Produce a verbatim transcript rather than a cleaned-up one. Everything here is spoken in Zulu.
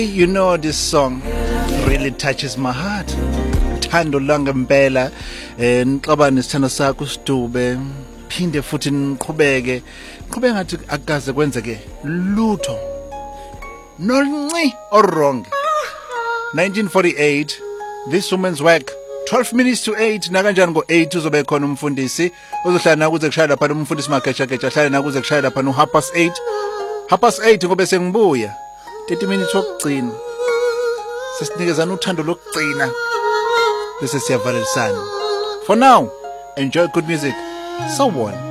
You know, this song really touches my heart. Thando langa mpela eh nixabana nesithando sakho Sidube phinde futhi niqhubeke qhubeka ngathi akaze kwenzeke lutho nonci or wrong. nineteen forty-eight, this woman's work, twelve minutes to eight, nakanjani ngo eight uzobe khona umfundisi uzohlala nakuze kushaya lapha umfundisi magecha gecha hlala nakuze kushaya lapha no half past eight half past eight ngobe sengibuya thirty minutes wokugcina sesinikezana uthando lokugcina bese siyavalelisana. For now, enjoy good music. So one